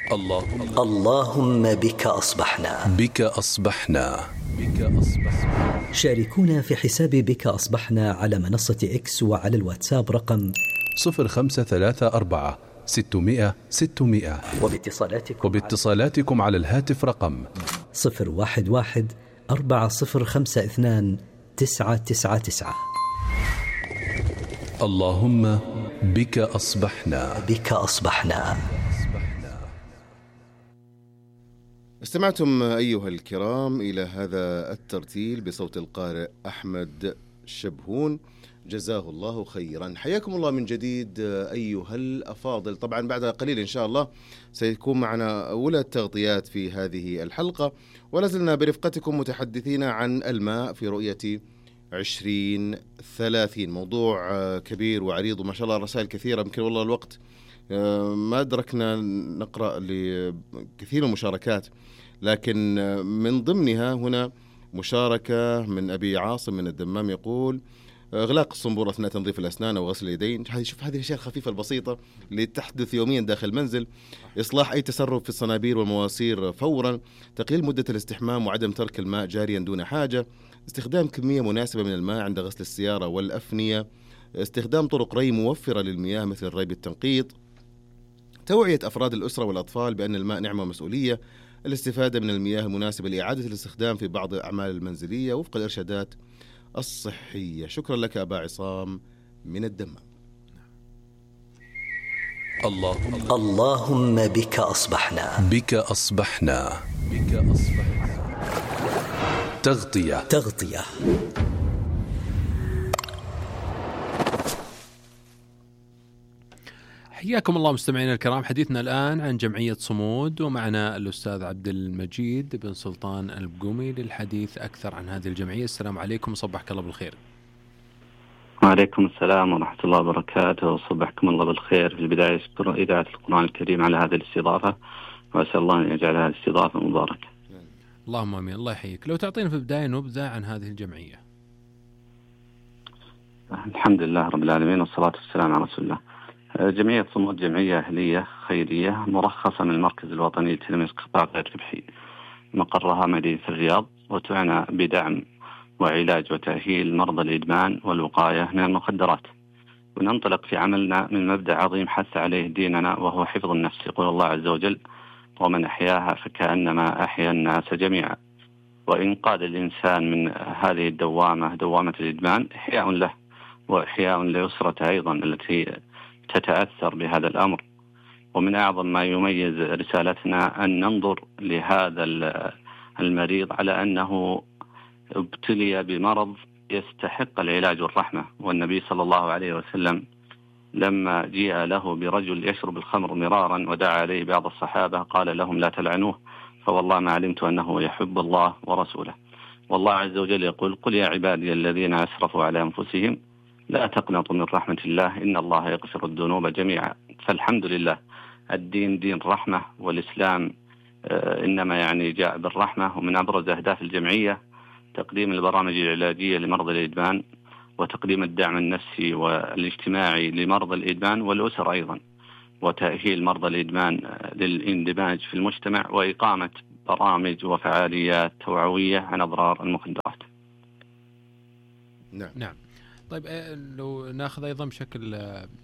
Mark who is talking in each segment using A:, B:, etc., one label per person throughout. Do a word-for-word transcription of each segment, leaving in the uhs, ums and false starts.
A: اللهم
B: اللهم بك أصبحنا.
A: بك أصبحنا. بك أصبحنا.
B: شاركونا في حساب بك أصبحنا على منصة إكس وعلى الواتساب رقم
A: صفر خمسة ثلاثة أربعة ستمائة ستمائة،
B: وباتصالاتكم,
A: وباتصالاتكم على الهاتف رقم
B: صفر واحد واحد أربعة صفر خمسة اثنان تسعة تسعة تسعة.
A: اللهم بك أصبحنا.
B: بك أصبحنا.
C: استمعتم أيها الكرام إلى هذا الترتيل بصوت القارئ أحمد شبهون، جزاه الله خيرا. حياكم الله من جديد أيها الأفاضل. طبعا بعد قليل إن شاء الله سيكون معنا أولى التغطيات في هذه الحلقة، ولازلنا برفقتكم متحدثين عن الماء في رؤية عشرين ثلاثين. موضوع كبير وعريض وما شاء الله رسائل كثيرة، يمكن والله الوقت ما أدركنا نقرأ لكثير من المشاركات، لكن من ضمنها هنا مشاركة من أبي عاصم من الدمام يقول: إغلاق الصنبور أثناء تنظيف الأسنان أو غسل اليدين. شوف هذه الأشياء الخفيفة البسيطة اللي تحدث يوميا داخل المنزل. إصلاح أي تسرب في الصنابير والمواسير فورا. تقليل مدة الاستحمام وعدم ترك الماء جاريا دون حاجة. استخدام كمية مناسبة من الماء عند غسل السيارة والأفنية. استخدام طرق ري موفرة للمياه مثل الري بالتنقيط. توعية أفراد الأسرة والأطفال بأن الماء نعمة ومسؤولية. الاستفادة من المياه المناسبة لإعادة الاستخدام في بعض الأعمال المنزلية وفق الإرشادات الصحية. شكرا لك أبا عصام من الدمام.
A: اللهم
B: اللهم بك أصبحنا.
A: بك أصبحنا. بك أصبحنا. تغطية.
B: تغطية.
D: حياكم الله مستمعينا الكرام. حديثنا الآن عن جمعية صمود، ومعنا الأستاذ عبد المجيد بن سلطان البقومي للحديث أكثر عن هذه الجمعية. السلام عليكم وصبحك الله بالخير.
E: وعليكم السلام ورحمة الله وبركاته، وصبحكم الله بالخير. في البداية أشكر إذاعة القرآن الكريم على هذه الاستضافة، وأسأل الله أن يجعل هذه الاستضافة مباركة.
D: اللهم آمين. الله يحييك. لو تعطينا في البداية نبذة عن هذه الجمعية.
E: الحمد لله رب العالمين، والصلاة والسلام على رسول الله. جمعية صمود جمعية أهلية خيرية مرخصة من المركز الوطني لتنمية القطاع غير ربحي، مقرها مدينة الرياض، وتعنى بدعم وعلاج وتأهيل مرضى الإدمان والوقاية من المخدرات. وننطلق في عملنا من مبدأ عظيم حث عليه ديننا، وهو حفظ النفس. يقول الله عز وجل: ومن أحياها فكأنما أحيا الناس جميعا. وإنقاذ الإنسان من هذه الدوامة، دوامة الإدمان، إحياء له وإحياء لأسرته أيضا التي تتأثر بهذا الأمر. ومن أعظم ما يميز رسالتنا أن ننظر لهذا المريض على أنه ابتلي بمرض يستحق العلاج والرحمة. والنبي صلى الله عليه وسلم لما جيء له برجل يشرب الخمر مرارا ودعا عليه بعض الصحابة قال لهم: لا تلعنوه، فوالله ما علمت أنه يحب الله ورسوله. والله عز وجل يقول: قل يا عبادي الذين أسرفوا على أنفسهم لا تقنطوا من رحمة الله إن الله يغفر الذنوب جميعا. فالحمد لله الدين دين رحمة، والإسلام إنما يعني جاء بالرحمة. ومن أبرز أهداف الجمعية تقديم البرامج العلاجية لمرضى الإدمان، وتقديم الدعم النفسي والاجتماعي لمرضى الإدمان والأسر أيضا، وتأهيل مرضى الإدمان للاندماج في المجتمع، وإقامة برامج وفعاليات توعوية عن أضرار المخدرات.
C: نعم.
D: نعم. طيب لو ناخذ أيضا بشكل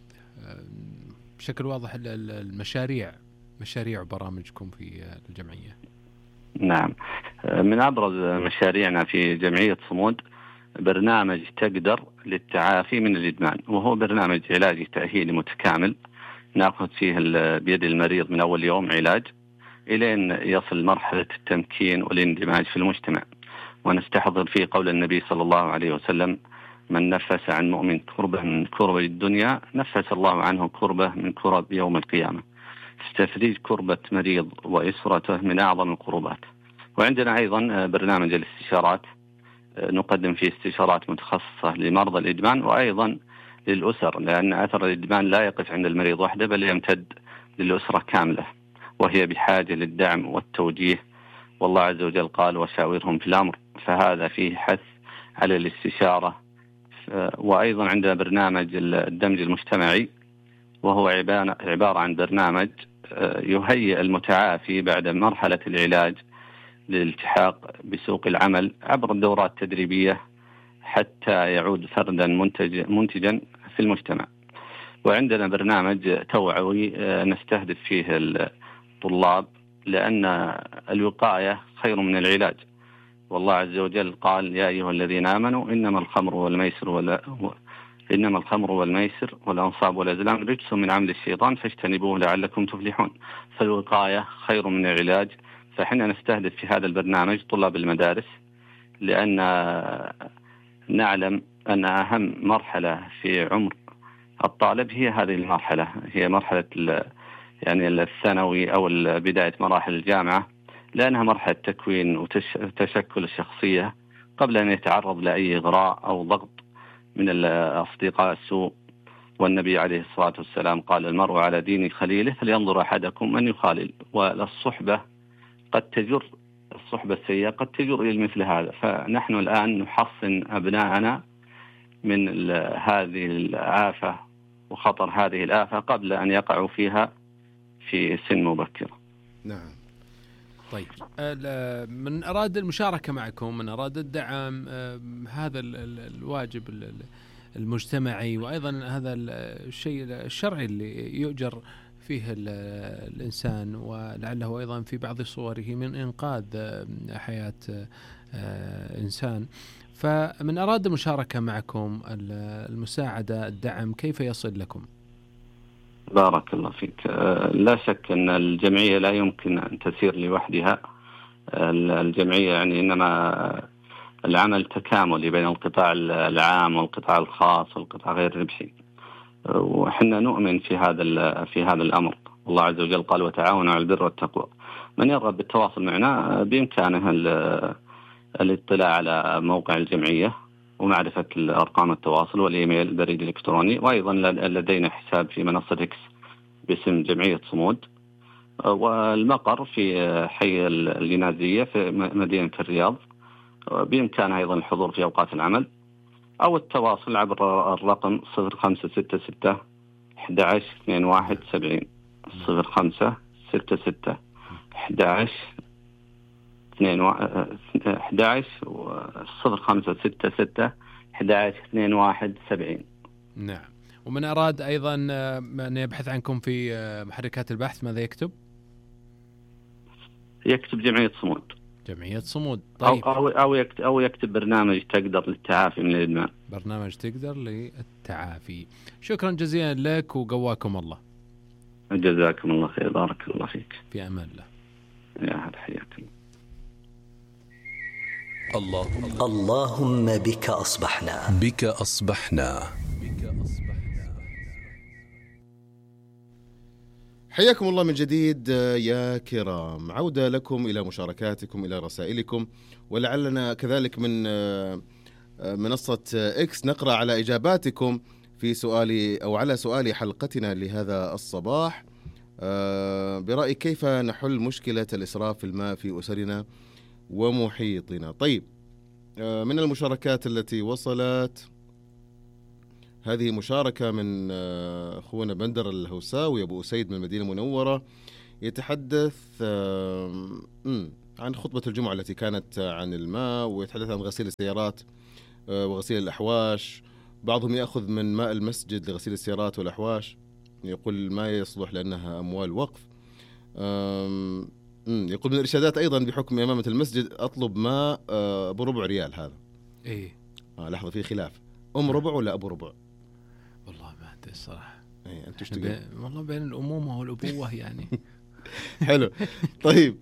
D: بشكل واضح المشاريع مشاريع وبرامجكم في الجمعية.
E: نعم، من أبرز مشاريعنا في جمعية صمود برنامج تقدر للتعافي من الإدمان، وهو برنامج علاجي تأهيلي متكامل نأخذ فيه بيد المريض من أول يوم علاج إلى أن يصل مرحلة التمكين والاندماج في المجتمع. ونستحضر فيه قول النبي صلى الله عليه وسلم: من نفس عن مؤمن كربة من كرب الدنيا نفس الله عنه كربة من كرب يوم القيامة. تستفريج كربة مريض وإسرته من أعظم الكربات. وعندنا أيضا برنامج الاستشارات، نقدم فيه استشارات متخصصة لمرضى الإدمان وأيضا للأسر، لأن أثر الإدمان لا يقف عند المريض وحده بل يمتد للأسرة كاملة، وهي بحاجة للدعم والتوجيه. والله عز وجل قال: وشاورهم في الأمر. فهذا فيه حث على الاستشارة. وأيضا عندنا برنامج الدمج المجتمعي، وهو عبارة عن برنامج يهيئ المتعافي بعد مرحلة العلاج للالتحاق بسوق العمل عبر الدورات التدريبية حتى يعود فردا منتج منتجا في المجتمع. وعندنا برنامج توعوي نستهدف فيه الطلاب، لأن الوقاية خير من العلاج. والله عز وجل قال: يا أيها الذين آمنوا إنما الخمر والميسر ولا إنما الخمر والميسر والأنصاب والأزلام رجس من عمل الشيطان فاجتنبوه لعلكم تفلحون. فالوقاية خير من العلاج. فحنا نستهدف في هذا البرنامج طلاب المدارس، لأن نعلم أن أهم مرحلة في عمر الطالب هي هذه المرحلة، هي مرحلة يعني الثانوي أو بداية مراحل الجامعة، لأنها مرحلة تكوين وتشكل الشخصية قبل أن يتعرض لأي إغراء أو ضغط من الأصدقاء السوء. والنبي عليه الصلاة والسلام قال: المرء على دين خليله فلينظر أحدكم من يخالل. والصحبة قد تجر الصحبة السيئة قد تجر إلى مثل هذا. فنحن الآن نحصن أبناءنا من هذه الآفة وخطر هذه الآفة قبل أن يقعوا فيها في سن مبكرة.
C: نعم.
D: طيب، من أراد المشاركة معكم، من أراد الدعم هذا الواجب المجتمعي وأيضا هذا الشيء الشرعي اللي يؤجر فيه الإنسان، ولعله أيضا في بعض صوره من إنقاذ حياة إنسان، فمن أراد المشاركة معكم، المساعدة، الدعم، كيف يصل لكم؟
E: بارك الله فيك. لا شك أن الجمعية لا يمكن أن تسير لوحدها. الجمعية يعني إنما العمل تكاملي بين القطاع العام والقطاع الخاص والقطاع غير الربحي، وحنا نؤمن في هذا في هذا الأمر. الله عز وجل قال: وتعاونوا على البر والتقوى. من يرغب بالتواصل معنا بإمكانه الاطلاع على موقع الجمعية ومعرفة الأرقام التواصل والإيميل البريد الإلكتروني. وأيضا لدينا حساب في منصة إكس باسم جمعية صمود، والمقر في حي الينازية في مدينة الرياض. بإمكانه أيضا الحضور في أوقات العمل أو التواصل عبر الرقم صفر خمسة ستة ستة واحد واحد اثنين واحد سبعين صفر خمسة ستة ستة واحد واحد اثنين واحد صفر خمسة ستة ستة واحد واحد اثنين واحد سبعين.
D: نعم. ومن أراد أيضا أن يبحث عنكم في محركات البحث ماذا يكتب؟
E: يكتب جمعية صمود.
D: جمعية صمود. طيب.
E: أو, أو, يكتب أو يكتب برنامج تقدر للتعافي من الإدمان.
D: برنامج تقدر للتعافي. شكرا جزيلا لك وقواكم الله.
E: جزاكم الله خير. بارك الله فيك.
D: في أمان الله.
E: يا هلا، حياك
A: الله.
B: اللهم بك أصبحنا.
A: بك أصبحنا.
C: حياكم الله من جديد يا كرام. عودة لكم إلى مشاركاتكم، إلى رسائلكم، ولعلنا كذلك من منصة إكس نقرأ على إجاباتكم في سؤالي أو على سؤال حلقتنا لهذا الصباح. برأيك كيف نحل مشكلة الإسراف في الماء في أسرنا ومحيطنا؟ طيب، من المشاركات التي وصلت، هذه مشاركة من أخونا بندر الهوساوي أبو أسيد من المدينة المنورة، يتحدث عن خطبة الجمعة التي كانت عن الماء، ويتحدث عن غسيل السيارات وغسيل الأحواش. بعضهم يأخذ من ماء المسجد لغسيل السيارات والأحواش، يقول ما يصلح لأنها أموال وقف. يقول من الإرشادات أيضا بحكم إمامة المسجد أطلب ماء بربع ريال. هذا
D: إيه
C: آه لحظة، في خلاف، أم ربع ولا أبو ربع؟
D: والله ما أدري الصراحة.
C: إيه أنت تشتغل
D: والله بين الأمومة والأبوة يعني.
C: حلو. طيب،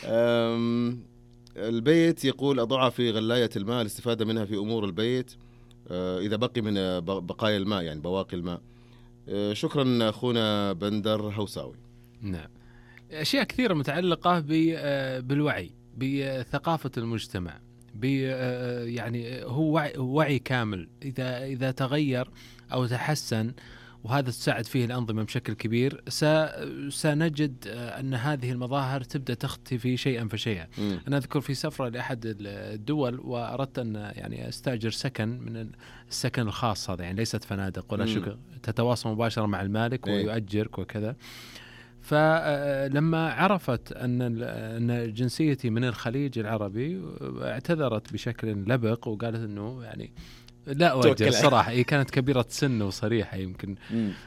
C: البيت يقول أضعها في غلاية الماء الاستفادة منها في أمور البيت إذا بقي من بقايا الماء، يعني بواقي الماء. شكرا أخونا بندر هوساوي.
D: نعم. أشياء كثيرة متعلقة بالوعي، بثقافة المجتمع، يعني هو وعي, وعي كامل. إذا إذا تغير أو تحسن، وهذا تساعد فيه الأنظمة بشكل كبير، سنجد أن هذه المظاهر تبدأ تختفي شيئا فشيئا. م. أنا أذكر في سفرة لأحد الدول، وأردت أن يعني أستأجر سكن من السكن الخاص هذا، يعني ليست فنادق ولا شكل، تتواصل مباشرة مع المالك ويؤجرك وكذا. فلما عرفت أن أن جنسيتي من الخليج العربي اعتذرت بشكل لبق وقالت أنه يعني لا أوجه الصراحة. هي كانت كبيرة سن وصريحة يمكن.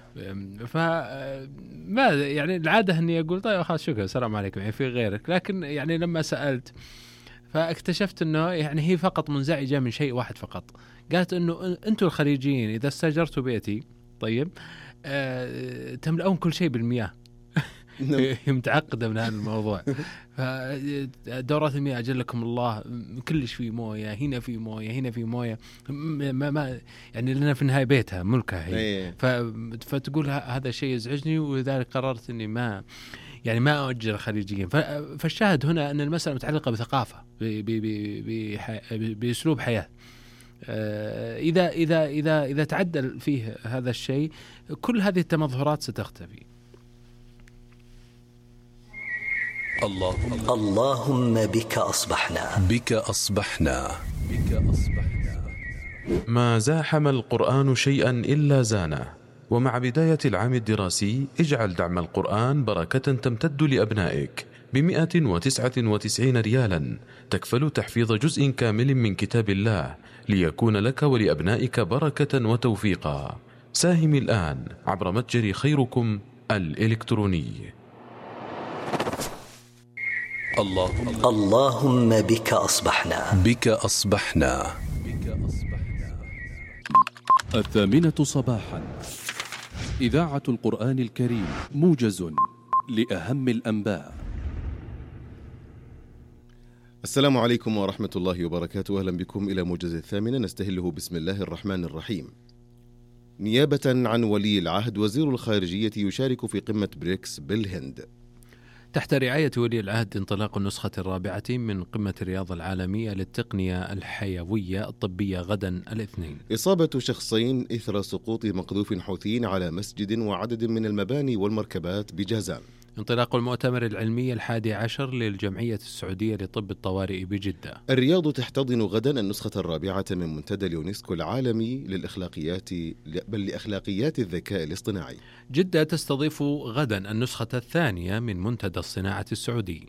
D: فما يعني العادة أني أقول طيب خلاص شكرا السلام عليكم يعني في غيرك، لكن يعني لما سألت فاكتشفت أنه يعني هي فقط منزعجة من شيء واحد فقط. قالت أنه أنتم الخليجيين إذا استأجرتوا بيتي طيب أه تملؤون كل شيء بالمياه. هي متعقدة من هذا الموضوع. فدورات المياه أجلكم الله كلش في موية، هنا في موية هنا في موية، ما ما يعني لنا في النهاية بيتها ملكها هي. فتقول هذا الشيء يزعجني، ولذلك قررت إني ما يعني ما أؤجر الخليجيين. فالشاهد هنا أن المسألة متعلقة بثقافة بأسلوب حياة. إذا إذا إذا إذا تعدل فيه هذا الشيء كل هذه التمظهرات ستختفي.
B: اللهم اللهم بك أصبحنا
A: بك أصبحنا بك أصبحنا.
F: ما زاحم القرآن شيئا إلا زانه. ومع بداية العام الدراسي اجعل دعم القرآن بركة تمتد لأبنائك بمئة وتسعة وتسعين ريالا تكفل تحفيظ جزء كامل من كتاب الله ليكون لك ولأبنائك بركة وتوفيقا. ساهم الآن عبر متجر خيركم الإلكتروني.
B: اللهم اللهم بك أصبحنا
A: بك أصبحنا بك أصبحنا. الثامنة صباحا، إذاعة القرآن الكريم، موجز لأهم الأنباء.
C: السلام عليكم ورحمة الله وبركاته. أهلا بكم إلى موجز الثامنة نستهله بسم الله الرحمن الرحيم. نيابة عن ولي العهد، وزير الخارجية يشارك في قمة بريكس بالهند.
D: تحت رعاية ولي العهد انطلاق النسخة الرابعة من قمة الرياضة العالمية للتقنية الحيوية الطبية غدا الاثنين.
C: إصابة شخصين إثر سقوط مقذوف حوثي على مسجد وعدد من المباني والمركبات بجازان.
D: انطلاق المؤتمر العلمي الحادي عشر للجمعية السعودية لطب الطوارئ بجدة.
C: الرياض تحتضن غدا النسخة الرابعة من منتدى اليونسكو العالمي للأخلاقيات بل لأخلاقيات الذكاء الاصطناعي.
D: جدة تستضيف غدا النسخة الثانية من منتدى الصناعة السعودي.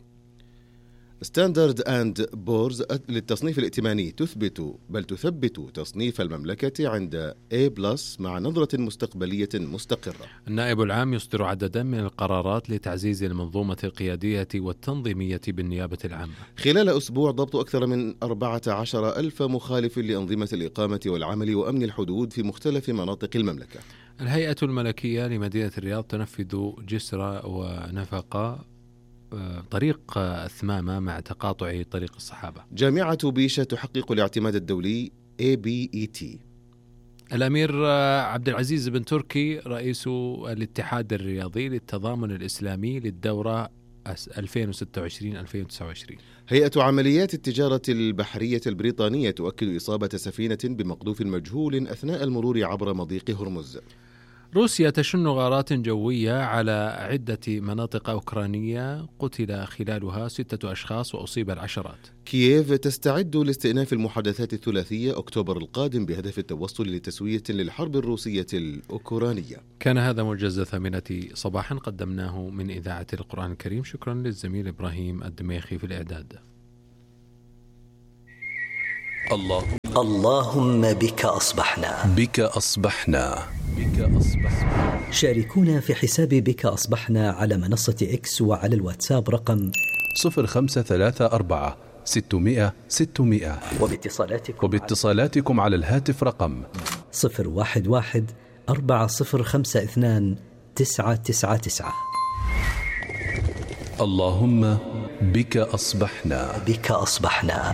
C: ستاندرد أند بورز للتصنيف الائتماني تثبت بل تثبت تصنيف المملكة عند A+ مع نظرة مستقبلية مستقرة.
D: النائب العام يصدر عددا من القرارات لتعزيز المنظومة القيادية والتنظيمية بالنيابة العامة.
C: خلال أسبوع ضبط أكثر من أربعة عشر ألف مخالف لأنظمة الإقامة والعمل وأمن الحدود في مختلف مناطق المملكة.
D: الهيئة الملكية لمدينة الرياض تنفذ جسر ونفقة طريق الثمامة مع تقاطع طريق الصحابة.
C: جامعة بيشة تحقق الاعتماد الدولي إيه بي إي تي.
D: الأمير عبد العزيز بن تركي رئيس الاتحاد الرياضي للتضامن الإسلامي للدورة ألفين وستة وعشرين ألفين وتسعة وعشرين.
C: هيئة عمليات التجارة البحرية البريطانية تؤكد إصابة سفينة بمقذوف مجهول أثناء المرور عبر مضيق هرمز.
D: روسيا تشن غارات جوية على عدة مناطق أوكرانية قتل خلالها ستة أشخاص وأصيب العشرات.
C: كييف تستعد لاستئناف المحادثات الثلاثية أكتوبر القادم بهدف التوصل لتسوية للحرب الروسية الأوكرانية.
D: كان هذا موجز الثامنة صباحا قدمناه من إذاعة القرآن الكريم. شكرا للزميل إبراهيم الدميخي في الإعداد.
A: اللهم
B: اللهم بك أصبحنا
A: بك أصبحنا بك أصبحنا.
B: شاركونا في حساب بك أصبحنا على منصة إكس وعلى الواتساب رقم
A: صفر خمسة ثلاثة أربعة ستمائة ستمائة
B: وباتصالاتكم,
A: وباتصالاتكم على الهاتف رقم
B: صفر واحد واحد أربعة صفر خمسة اثنان تسعة تسعة تسعة.
A: اللهم بك أصبحنا
B: بك أصبحنا.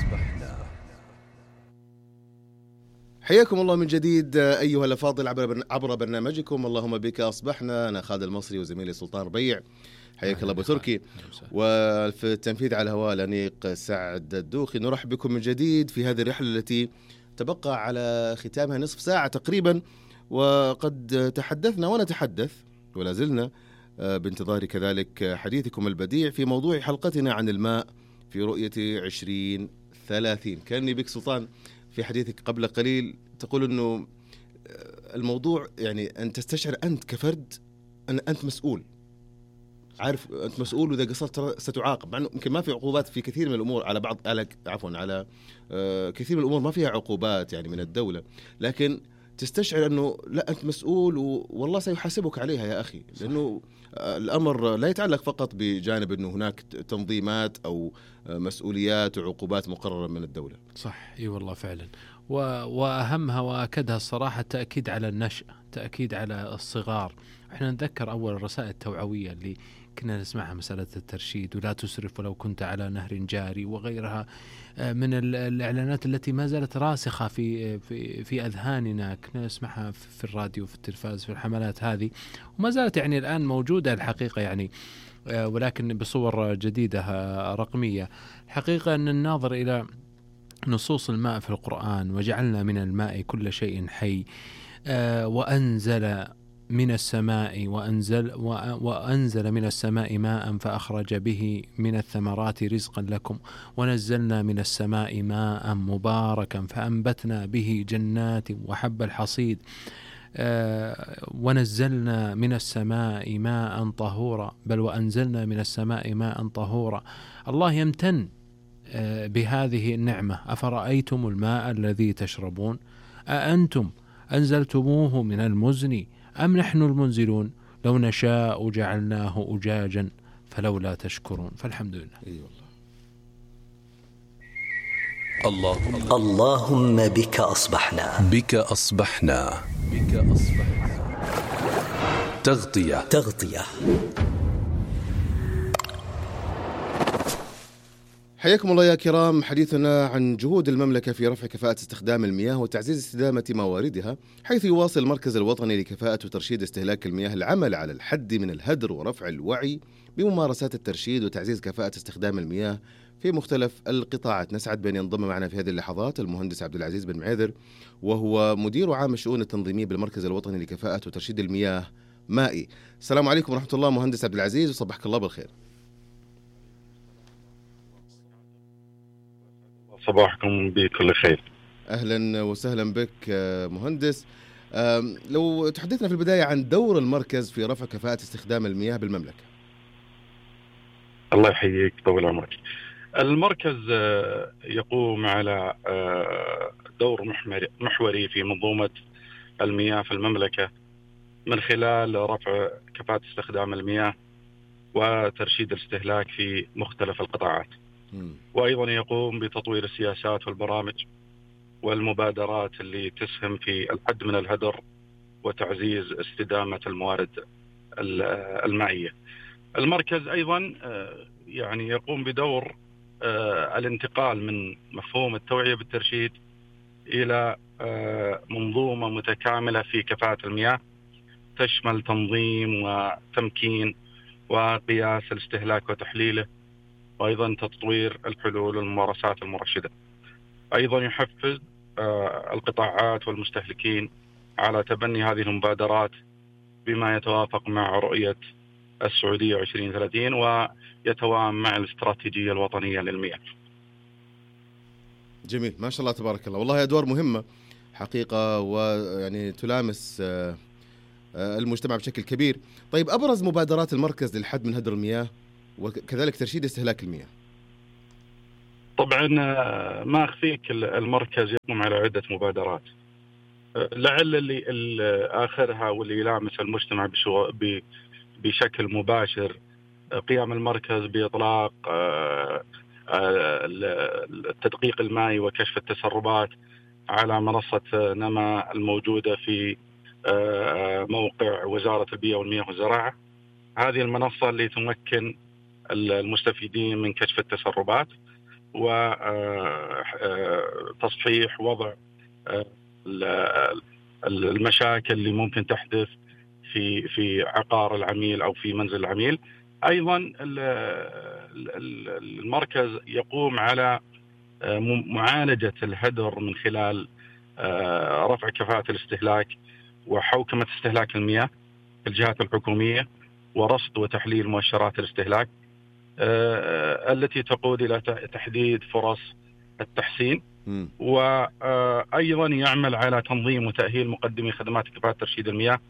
C: حياكم الله من جديد أيها الأفاضل عبر برنامجكم اللهم بك أصبحنا. أنا خالد المصري وزميلي سلطان ربيع. حياك الله أبو تركي. وفي التنفيذ على الهواء الأنيق سعد الدوخي. نرحب بكم من جديد في هذه الرحلة التي تبقى على ختامها نصف ساعة تقريبا، وقد تحدثنا ونتحدث ولا زلنا بانتظار كذلك حديثكم البديع في موضوع حلقتنا عن الماء في رؤية عشرين ثلاثين. كأني بك سلطان في حديثك قبل قليل تقول أنه الموضوع يعني أن تستشعر أنت كفرد أن أنت مسؤول عارف أنت مسؤول وإذا قصرت ستعاقب، مع إنه يمكن ما في عقوبات في كثير من الأمور على بعض على عفوا على آه كثير من الأمور ما فيها عقوبات يعني من الدولة، لكن تستشعر أنه لا أنت مسؤول والله سيحاسبك عليها يا أخي، لأنه الأمر لا يتعلق فقط بجانب أنه هناك تنظيمات أو مسؤوليات وعقوبات مقررة من الدولة.
D: صح، اي والله فعلا. وأهمها وأكدها الصراحة التأكيد على النشأ، تأكيد على الصغار. احنا نتذكر أول الرسائل التوعوية اللي كنا نسمعها، مسألة الترشيد ولا تسرف ولو كنت على نهر جاري وغيرها من الإعلانات التي ما زالت راسخة في في في أذهاننا، كنا نسمعها في الراديو في التلفاز في الحملات هذه، وما زالت يعني الآن موجودة الحقيقة يعني، ولكن بصور جديدة رقمية. الحقيقة أن الناظر إلى نصوص الماء في القرآن، وجعلنا من الماء كل شيء حي، وأنزل من السماء وأنزل, وأنزل من السماء ماء فأخرج به من الثمرات رزقا لكم، ونزلنا من السماء ماء مباركا فأنبتنا به جنات وحب الحصيد، ونزلنا من السماء ماء طهورا، بل وأنزلنا من السماء ماء طهورا. الله يمتن بهذه النعمة. أفرأيتم الماء الذي تشربون أأنتم أنزلتموه من المزن أم نحن المنزلون لو نشاء جعلناه أجاجا فلولا تشكرون. فالحمد لله.
C: أي والله.
B: اللهم اللهم بك أصبحنا
A: بك أصبحنا بك أصبحنا تغطية
B: تغطية.
C: حياكم الله يا كرام. حديثنا عن جهود المملكة في رفع كفاءة استخدام المياه وتعزيز استدامة مواردها، حيث يواصل المركز الوطني لكفاءة وترشيد استهلاك المياه العمل على الحد من الهدر ورفع الوعي بممارسات الترشيد وتعزيز كفاءة استخدام المياه في مختلف القطاعات. نسعد بأن ينضم معنا في هذه اللحظات المهندس عبد العزيز بن معيذر، وهو مدير عام الشؤون التنظيمية بالمركز الوطني لكفاءة وترشيد المياه مائي. السلام عليكم ورحمة الله مهندس عبد العزيز، وصبحك الله بالخير.
G: صباحكم بكل خير.
C: أهلا وسهلا بك مهندس. لو تحدثنا في البداية عن دور المركز في رفع كفاءة استخدام المياه بالمملكة.
G: الله يحييك طول عمرك. المركز يقوم على دور محوري في منظومة المياه في المملكة من خلال رفع كفاءة استخدام المياه وترشيد الاستهلاك في مختلف القطاعات، وأيضا يقوم بتطوير السياسات والبرامج والمبادرات اللي تسهم في الحد من الهدر وتعزيز استدامة الموارد المائية. المركز أيضا يعني يقوم بدور الانتقال من مفهوم التوعية بالترشيد إلى منظومة متكاملة في كفاءة المياه تشمل تنظيم وتمكين وقياس الاستهلاك وتحليله، وأيضا تطوير الحلول والممارسات المرشدة. أيضا يحفز القطاعات والمستهلكين على تبني هذه المبادرات بما يتوافق مع رؤية السعودية عشرين ثلاثين ويتوائم مع الاستراتيجية الوطنية للمياه.
C: جميل، ما شاء الله تبارك الله. والله أدوار مهمة حقيقة، ويعني تلامس المجتمع بشكل كبير. طيب، أبرز مبادرات المركز للحد من هدر المياه وكذلك ترشيد استهلاك المياه؟
G: طبعا ما أخفيك المركز يقوم على عدة مبادرات، لعل اللي آخرها واللي يلامس المجتمع بشكل مباشر قيام المركز بإطلاق التدقيق المائي وكشف التسربات على منصة نما الموجودة في موقع وزارة البيئة والمياه والزراعة. هذه المنصة اللي تمكن المستفيدين من كشف التسربات وتصحيح وضع المشاكل اللي ممكن تحدث في في عقار العميل أو في منزل العميل. أيضا المركز يقوم على معالجة الهدر من خلال رفع كفاءة الاستهلاك وحوكمة استهلاك المياه في الجهات الحكومية ورصد وتحليل مؤشرات الاستهلاك التي تقود إلى تحديد فرص التحسين. وأيضا يعمل على تنظيم وتأهيل مقدمي خدمات كفاءة ترشيد المياه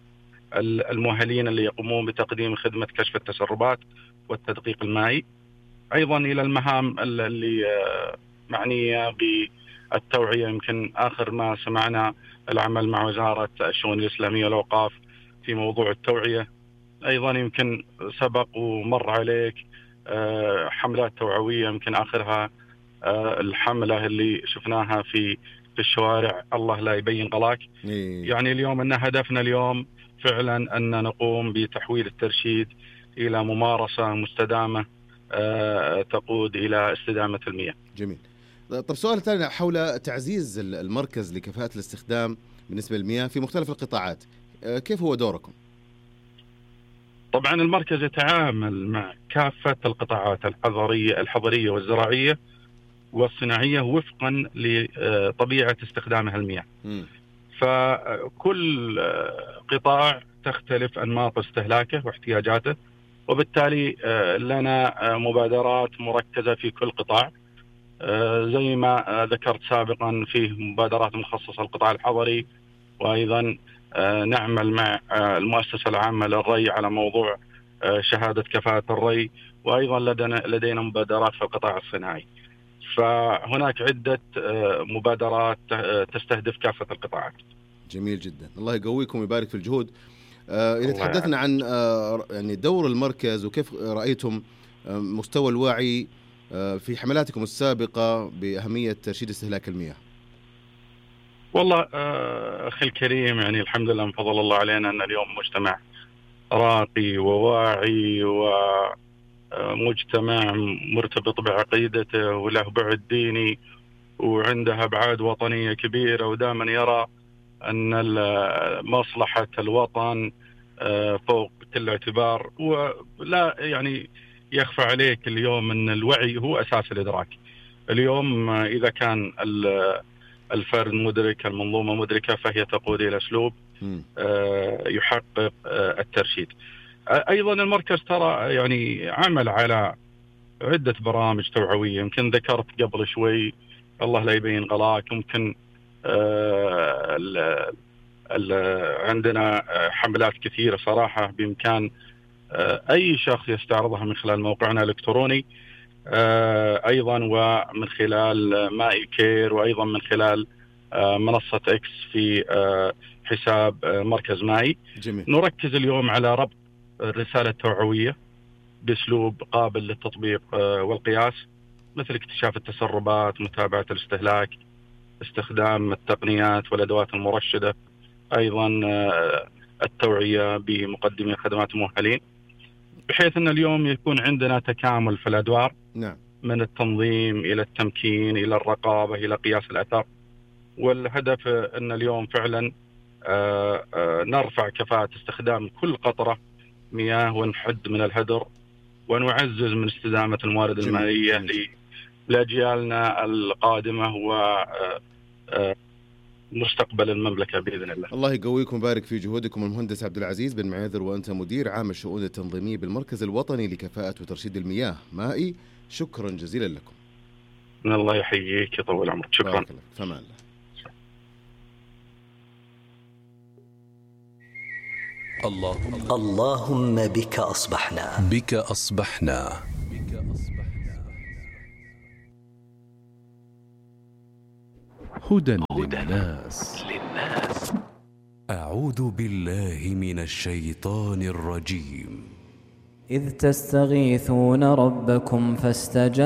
G: المؤهلين اللي يقومون بتقديم خدمة كشف التسربات والتدقيق المائي، أيضا إلى المهام اللي معنية بالتوعية. يمكن آخر ما سمعنا العمل مع وزارة الشؤون الإسلامية والأوقاف في موضوع التوعية. أيضا يمكن سبق ومر عليك حملات توعوية، يمكن آخرها الحملة اللي شفناها في في الشوارع، الله لا يبين غلاك. يعني اليوم أن هدفنا اليوم فعلا أن نقوم بتحويل الترشيد إلى ممارسة مستدامة تقود إلى استدامة المياه.
C: جميل. طب سؤال ثاني حول تعزيز المركز لكفاءة الاستخدام بالنسبة للمياه في مختلف القطاعات، كيف هو دوركم؟
G: طبعا المركز يتعامل مع كافة القطاعات الحضرية الحضرية والزراعية والصناعية وفقا لطبيعة استخدامها المياه. م. فكل قطاع تختلف أنماط استهلاكه واحتياجاته، وبالتالي لنا مبادرات مركزة في كل قطاع. زي ما ذكرت سابقا فيه مبادرات مخصصة للقطاع الحضري، وأيضا نعمل مع المؤسسة العامة للري على موضوع شهادة كفاءة الري، وأيضا لدينا لدينا مبادرات في القطاع الصناعي. فهناك عدة مبادرات تستهدف كافة القطاعات.
C: جميل جدا، الله يقويكم ويبارك في الجهود. إذا تحدثنا عن يعني دور المركز وكيف رأيتم مستوى الوعي في حملاتكم السابقة بأهمية ترشيد استهلاك المياه.
G: والله أخي الكريم، يعني الحمد لله من فضل الله علينا أن اليوم مجتمع راقي وواعي ومجتمع مرتبط بعقيدته وله بعد ديني وعنده أبعاد وطنية كبيرة، ودائما يرى أن مصلحة الوطن فوق كل اعتبار. ولا يعني يخفى عليك اليوم أن الوعي هو أساس الإدراك. اليوم إذا كان الفرد مدرك، المنظومة مدركة، فهي تقود إلى أسلوب يحقق الترشيد. أيضا المركز ترى يعني عمل على عدة برامج توعوية، يمكن ذكرت قبل شوي الله لا يبين غلاك. ممكن ال ال عندنا حملات كثيرة صراحة بإمكان أي شخص يستعرضها من خلال موقعنا الإلكتروني، أيضا ومن خلال ماي كير، وأيضا من خلال منصة إكس في حساب مركز ماي.
C: جميل.
G: نركز اليوم على ربط الرسالة التوعوية بأسلوب قابل للتطبيق والقياس، مثل اكتشاف التسربات، متابعة الاستهلاك، استخدام التقنيات والأدوات المرشدة، أيضا التوعية بمقدمي خدمات مؤهلين، بحيث أن اليوم يكون عندنا تكامل في الأدوار.
C: نعم.
G: من التنظيم إلى التمكين إلى الرقابة إلى قياس الأثر. والهدف أن اليوم فعلا نرفع كفاءة استخدام كل قطرة مياه، ونحد من الهدر، ونعزز من استدامة الموارد المائية لأجيالنا القادمة ومستقبل المملكة بإذن الله.
C: الله يقويكم ويبارك في جهودكم. المهندس عبد العزيز بن معيذر، وأنت مدير عام الشؤون التنظيمية بالمركز الوطني لكفاءة وترشيد المياه مائي، شكرا جزيلا لكم.
G: من الله يحييك يطول عمرك. شكرا.
C: بارك الله. فمان الله.
B: اللهم اللهم بك أصبحنا
A: بك أصبحنا هدى للناس.
H: أعوذ بالله من الشيطان الرجيم.
I: إذ تستغيثون ربكم فاستجاب